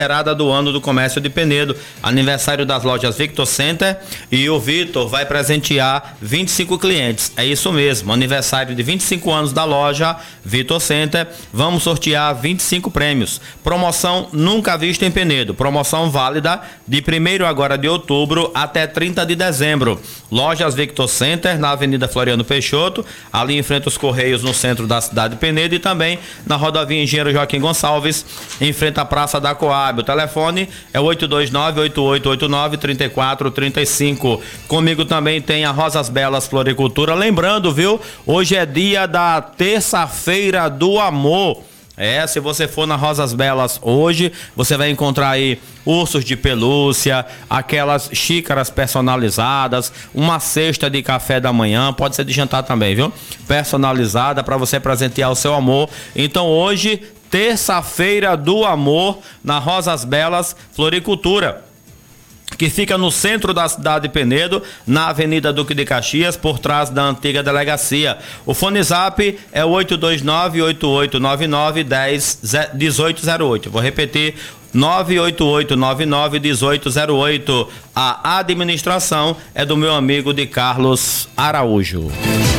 do ano do comércio de Penedo, aniversário das lojas Victor Center, e o Vitor vai presentear 25 clientes. É isso mesmo, aniversário de 25 anos da loja Victor Center. Vamos sortear 25 prêmios. Promoção nunca vista em Penedo. Promoção válida de 1º agora de outubro até 30 de dezembro. Lojas Victor Center, na Avenida Floriano Peixoto, ali em frente aos Correios, no centro da cidade de Penedo, e também na rodovia Engenheiro Joaquim Gonçalves, em frente à Praça da Coab. O telefone é 829-8889-3435. Comigo também tem a Rosas Belas Floricultura. Lembrando, viu? Hoje é dia da terça-feira do amor. Se você for na Rosas Belas hoje, você vai encontrar aí ursos de pelúcia, aquelas xícaras personalizadas, uma cesta de café da manhã, pode ser de jantar também, viu? Personalizada para você presentear o seu amor. Então hoje, terça-feira do amor, na Rosas Belas Floricultura, que fica no centro da cidade de Penedo, na Avenida Duque de Caxias, por trás da antiga delegacia. O fone zap é 829-8899-1808. Vou repetir, 98899-1808. A administração é do meu amigo de Carlos Araújo.